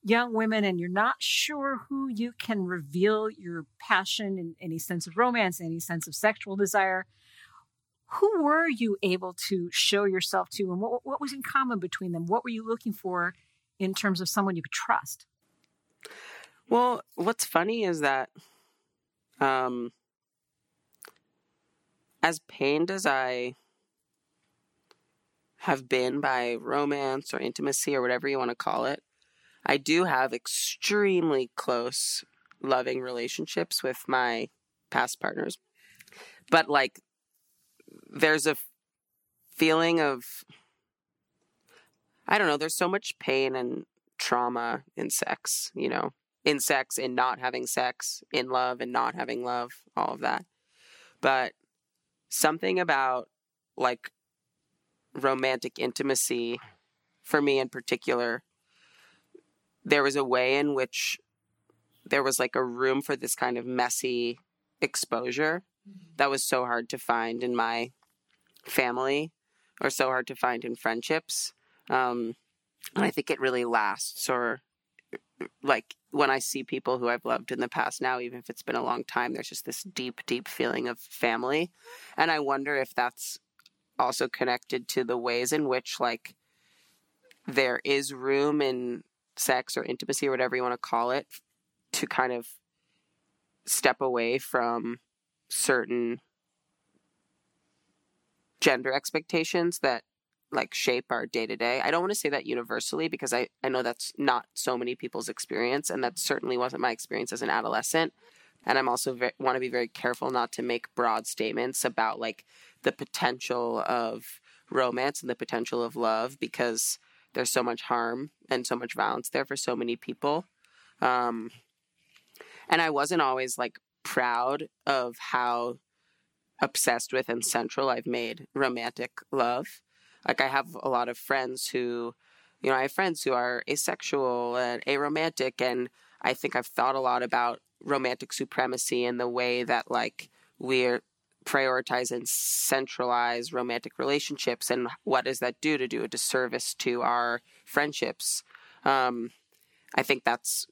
young women and you're not sure who you can reveal your passion and any sense of romance, any sense of sexual desire, who were you able to show yourself to, and what was in common between them? What were you looking for in terms of someone you could trust? Well, what's funny is that as pained as I have been by romance or intimacy or whatever you want to call it, I do have extremely close, loving relationships with my past partners. But like, there's a feeling of, I don't know, there's so much pain and trauma in sex, in sex, in not having sex, in love and not having love, all of that. But something about like romantic intimacy, for me in particular, there was a way in which there was like a room for this kind of messy exposure that was so hard to find in my family or so hard to find in friendships. And I think it really lasts, or like when I see people who I've loved in the past now, even if it's been a long time, there's just this deep, deep feeling of family. And I wonder if that's also connected to the ways in which like there is room in sex or intimacy or whatever you want to call it to kind of step away from certain gender expectations that like shape our day to day. I don't want to say that universally because I know that's not so many people's experience, and that certainly wasn't my experience as an adolescent. And I'm also want to be very careful not to make broad statements about like the potential of romance and the potential of love, because there's so much harm and so much violence there for so many people. And I wasn't always like proud of how obsessed with and central I've made romantic love. Like I have a lot of friends who, I have friends who are asexual and aromantic, and I think I've thought a lot about romantic supremacy and the way that like we're prioritize and centralize romantic relationships, and what does that do to a disservice to our friendships. I think that's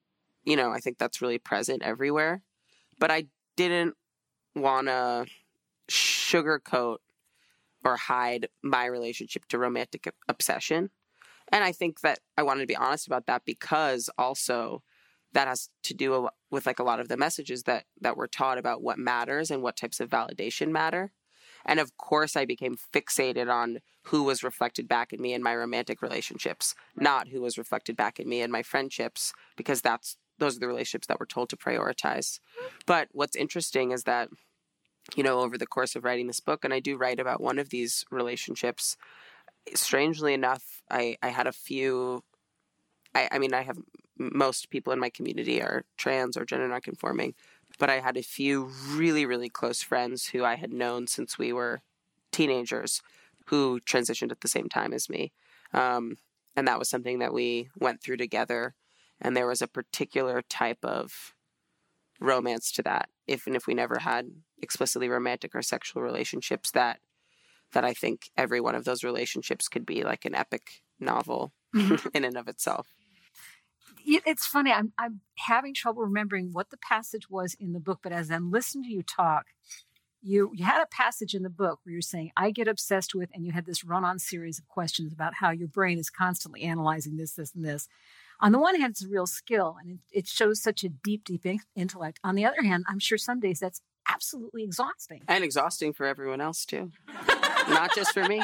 really present everywhere, but I didn't want to sugarcoat or hide my relationship to romantic obsession. And I think that I wanted to be honest about that because also that has to do with like a lot of the messages that we're taught about what matters and what types of validation matter. And of course I became fixated on who was reflected back in me in my romantic relationships, not who was reflected back in me in my friendships, because those are the relationships that we're told to prioritize. But what's interesting is that, over the course of writing this book, and I do write about one of these relationships, strangely enough, I had a few, I have most people in my community are trans or gender nonconforming, but I had a few really, really close friends who I had known since we were teenagers who transitioned at the same time as me. And that was something that we went through together. And there was a particular type of romance to that, if we never had explicitly romantic or sexual relationships, that I think every one of those relationships could be like an epic novel in and of itself. It's funny. I'm having trouble remembering what the passage was in the book, but as I'm listening to you talk, you had a passage in the book where you're saying, I get obsessed with, and you had this run-on series of questions about how your brain is constantly analyzing this, and this. On the one hand, it's a real skill, and it shows such a deep, deep intellect. On the other hand, I'm sure some days that's absolutely exhausting. And exhausting for everyone else, too. Not just for me.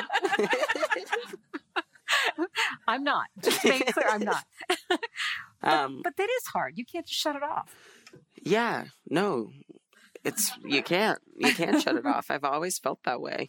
I'm not. Just to make it clear, I'm not. But that is hard. You can't just shut it off. Yeah, no. You can't shut it off. I've always felt that way.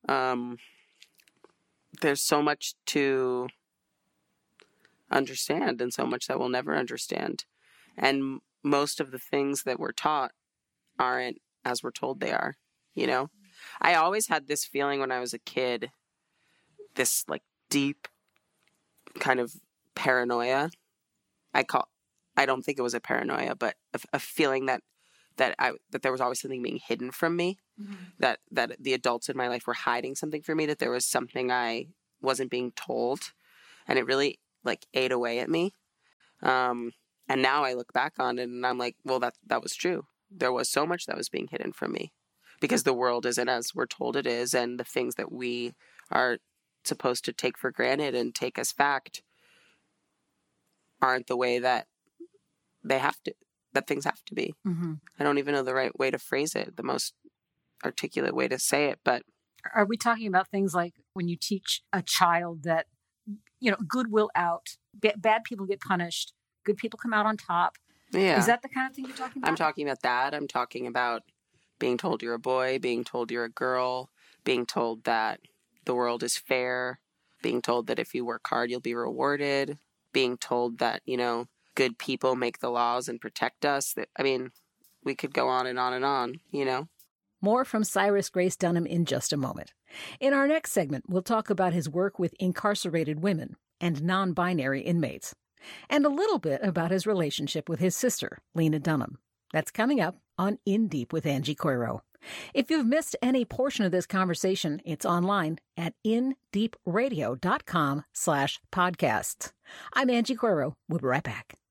There's so much to understand and so much that we'll never understand. And most of the things that we're taught aren't as we're told they are, I always had this feeling when I was a kid, this like deep kind of paranoia. I don't think it was a paranoia, but a feeling that there was always something being hidden from me, that the adults in my life were hiding something from me, that there was something I wasn't being told, and it really like ate away at me. And now I look back on it and I'm like, well, that was true. There was so much that was being hidden from me because the world isn't as we're told it is. And the things that we are supposed to take for granted and take as fact aren't the way that things have to be. Mm-hmm. I don't even know the right way to phrase it, the most articulate way to say it, but. Are we talking about things like when you teach a child that, good will out, bad people get punished, good people come out on top? Yeah. Is that the kind of thing you're talking about? I'm talking about that. I'm talking about being told you're a boy, being told you're a girl, being told that the world is fair, being told that if you work hard, you'll be rewarded, being told that, good people make the laws and protect us. We could go on and on and on, More from Cyrus Grace Dunham in just a moment. In our next segment, we'll talk about his work with incarcerated women and non-binary inmates, and a little bit about his relationship with his sister, Lena Dunham. That's coming up on In Deep with Angie Coiro. If you've missed any portion of this conversation, it's online at indeepradio.com/podcasts. I'm Angie Coiro. We'll be right back.